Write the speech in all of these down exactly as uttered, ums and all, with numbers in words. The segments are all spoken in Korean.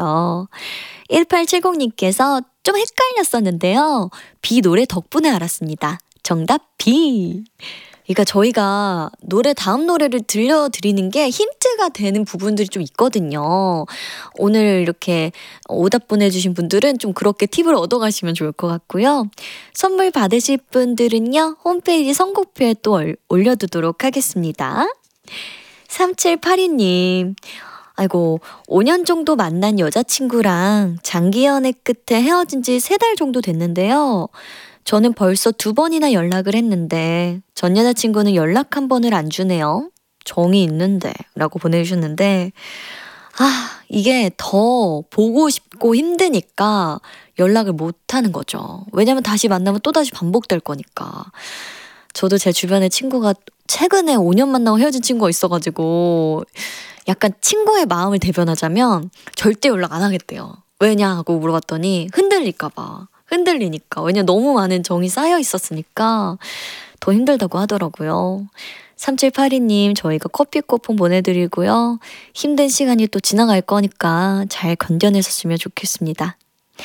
주셨어요. 일팔칠공님께서 좀 헷갈렸었는데요. 비 노래 덕분에 알았습니다. 정답 비. 그러니까 저희가 노래 다음 노래를 들려드리는 게 힌트가 되는 부분들이 좀 있거든요. 오늘 이렇게 오답 보내주신 분들은 좀 그렇게 팁을 얻어가시면 좋을 것 같고요. 선물 받으실 분들은요. 홈페이지 선곡표에 또 올려두도록 하겠습니다. 삼칠팔이님. 아이고, 오 년 정도 만난 여자친구랑 장기 연애 끝에 헤어진 지 세 달 정도 됐는데요. 저는 벌써 두 번이나 연락을 했는데 전 여자친구는 연락 한 번을 안 주네요. 정이 있는데 라고 보내주셨는데 아 이게 더 보고 싶고 힘드니까 연락을 못하는 거죠. 왜냐면 다시 만나면 또다시 반복될 거니까. 저도 제 주변에 친구가 최근에 오 년 만나고 헤어진 친구가 있어가지고 약간 친구의 마음을 대변하자면 절대 연락 안 하겠대요. 왜냐 하고 물어봤더니 흔들릴까 봐. 흔들리니까. 왜냐면 너무 많은 정이 쌓여 있었으니까 더 힘들다고 하더라고요. 삼칠팔이님 저희가 커피 쿠폰 보내드리고요. 힘든 시간이 또 지나갈 거니까 잘 견뎌내셨으면 좋겠습니다.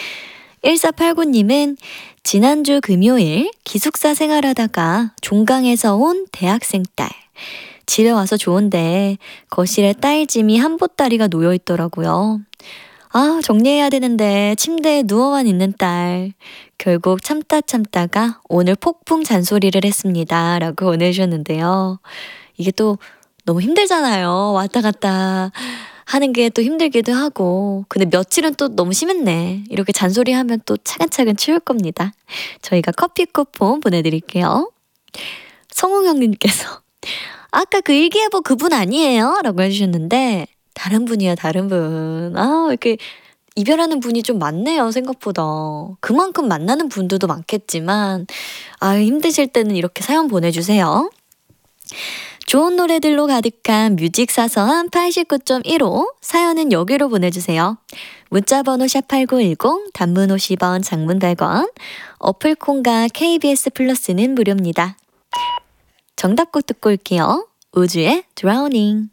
일사팔구님은 지난주 금요일 기숙사 생활하다가 종강에서 온 대학생 딸. 집에 와서 좋은데 거실에 딸 짐이 한 보따리가 놓여있더라고요. 아, 정리해야 되는데 침대에 누워만 있는 딸. 결국 참다 참다가 오늘 폭풍 잔소리를 했습니다. 라고 보내주셨는데요. 이게 또 너무 힘들잖아요. 왔다 갔다 하는 게 또 힘들기도 하고. 근데 며칠은 또 너무 심했네. 이렇게 잔소리하면 또 차근차근 치울 겁니다. 저희가 커피 쿠폰 보내드릴게요. 성웅형님께서 아까 그 일기예보 그분 아니에요? 라고 해주셨는데 다른 분이야 다른 분. 아 이렇게 이별하는 분이 좀 많네요 생각보다. 그만큼 만나는 분들도 많겠지만 아 힘드실 때는 이렇게 사연 보내주세요. 좋은 노래들로 가득한 뮤직 사서함 팔십구 점 일오 사연은 여기로 보내주세요. 문자번호 샵팔구일공 단문 오십 원 장문 백 원 어플콘과 케이비에스 플러스는 무료입니다. 정답곡 듣고 올게요. 우주의 Drowning.